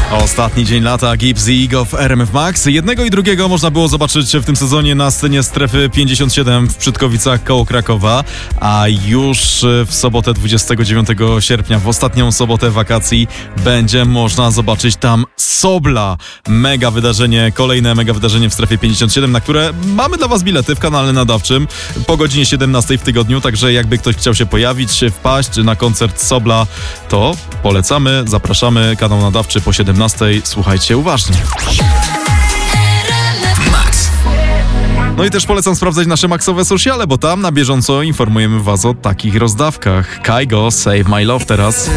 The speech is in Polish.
Ostatni dzień lata, Gibbs i Ego w RMF Max. Jednego i drugiego można było zobaczyć w tym sezonie na scenie Strefy 57 w Przytkowicach koło Krakowa, a już w sobotę 29 sierpnia, w ostatnią sobotę wakacji, będzie można zobaczyć tam Sobla. Mega wydarzenie, kolejne mega wydarzenie w Strefie 57, na które mamy dla Was bilety w kanale nadawczym po godzinie 17 w tygodniu, także jakby ktoś chciał się pojawić, wpaść na koncert Sobla, to polecamy, zapraszamy, kanał nadawczy po 17. Słuchajcie uważnie. No i też polecam sprawdzać nasze Maxowe sociale, bo tam na bieżąco informujemy Was o takich rozdawkach. Kygo, Save My Love teraz.